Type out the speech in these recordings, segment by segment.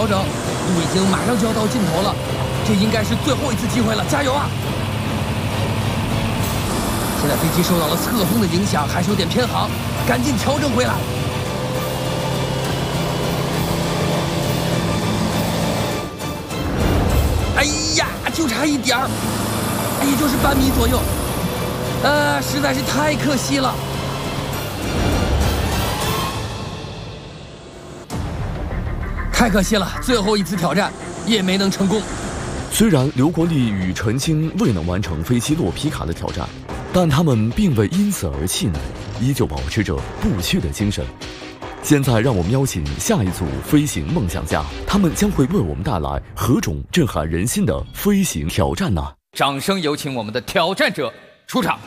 调整，路已经马上就要到尽头了，这应该是最后一次机会了，加油啊！现在飞机受到了侧风的影响，还是有点偏航，赶紧调整回来。哎呀，就差一点儿，也就是半米左右，实在是太可惜了。太可惜了，最后一次挑战也没能成功。 虽然刘国立与陈清未能完成飞机洛皮卡的挑战，但他们并未因此而气馁，依旧保持着不屈的精神。现在让我们邀请下一组飞行梦想家，他们将会为我们带来何种震撼人心的飞行挑战呢？ 掌声有请我们的挑战者出场。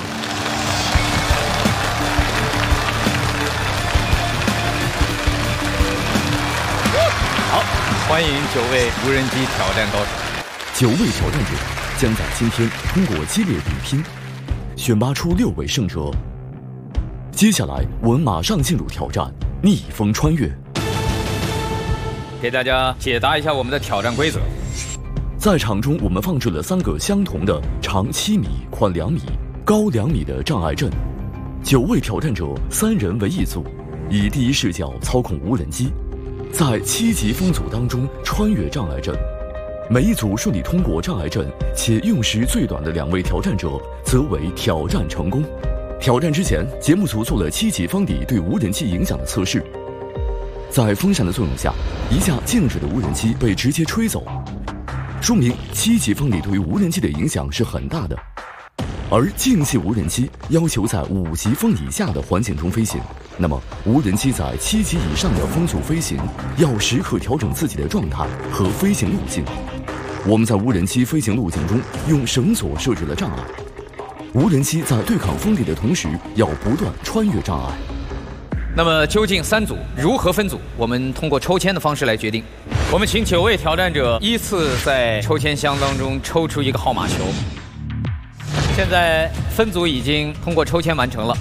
好，欢迎9位无人机挑战高手。 9位挑战者将在今天通过激烈比拼，选拔出6位胜者。接下来，我们马上进入挑战——逆风穿越。 给大家解答一下我们的挑战规则。 在场中，我们放置了3个相同的长7米、宽2米、高2米的障碍阵。9位挑战者3人为1组，以第一视角操控无人机，在7级风阻当中穿越障碍阵。每一组顺利通过障碍阵且用时最短的2位挑战者，则为挑战成功。挑战之前，节目组做了7级风力对无人机影响的测试。在风扇的作用下，一架静止的无人机被直接吹走，说明7级风力对于无人机的影响是很大的。而静气无人机要求在5级风以下的环境中飞行，那么无人机在7级以上的风速飞行，要时刻调整自己的状态和飞行路径。我们在无人机飞行路径中用绳索设置了障碍，无人机在对抗风力的同时，要不断穿越障碍。 那么究竟3组如何分组？我们通过抽签的方式来决定。我们请9位挑战者依次在抽签箱当中抽出一个号码球。现在分组已经通过抽签完成了，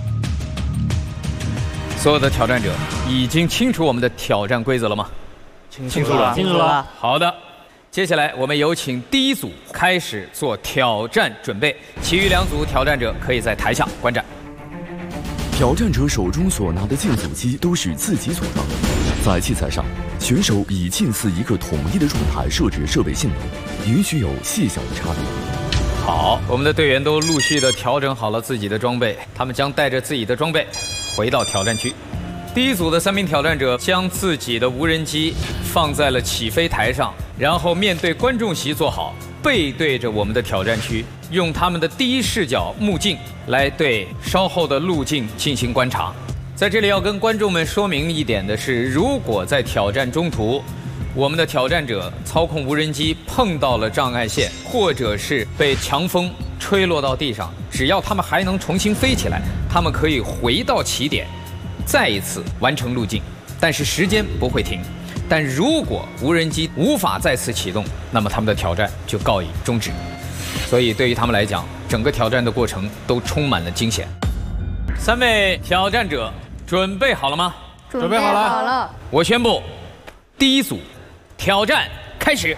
所有的挑战者已经清楚我们的挑战规则了吗？清楚了， 清楚了。 好的。接下来，我们有请第一组开始做挑战准备，其余2组挑战者可以在台下观战。 挑战者手中所拿的竞速机都是自己组的，在器材上，选手以近似一个统一的状态设置设备性能，允许有细小的差别。 好，我们的队员都陆续的调整好了自己的装备，他们将带着自己的装备回到挑战区。第一组的3名挑战者将自己的无人机放在了起飞台上，然后面对观众席坐好，背对着我们的挑战区，用他们的第一视角目镜来对稍后的路径进行观察。在这里要跟观众们说明一点的是，如果在挑战中途，我们的挑战者操控无人机碰到了障碍线，或者是被强风吹落到地上，只要他们还能重新飞起来，他们可以回到起点，再一次完成路径，但是时间不会停。但如果无人机无法再次启动，那么他们的挑战就告以终止。所以对于他们来讲，整个挑战的过程都充满了惊险。3位挑战者准备好了吗？ 准备好了。 我宣布，第一组挑战开始。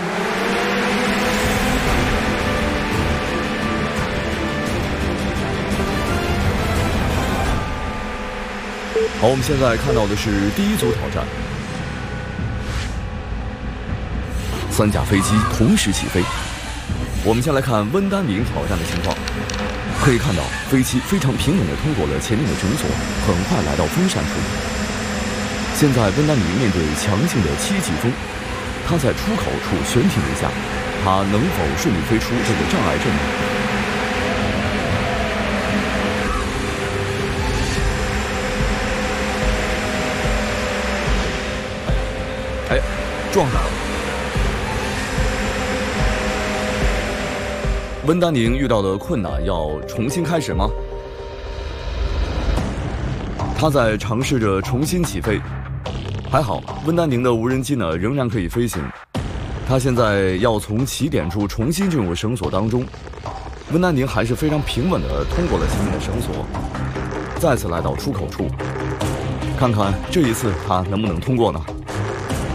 好，我们现在看到的是第一组挑战，3架飞机同时起飞。我们先来看温丹宁挑战的情况，可以看到飞机非常平稳地通过了前面的绳索，很快来到风扇处。现在温丹宁面对强劲的7级风，他在出口处悬停一下，他能否顺利飞出这个障碍阵呢？撞上了。温丹宁遇到的困难要重新开始吗？他在尝试着重新起飞，还好，温丹宁的无人机呢仍然可以飞行。他现在要从起点处重新进入绳索当中，温丹宁还是非常平稳地通过了前面的绳索，再次来到出口处，看看这一次他能不能通过呢？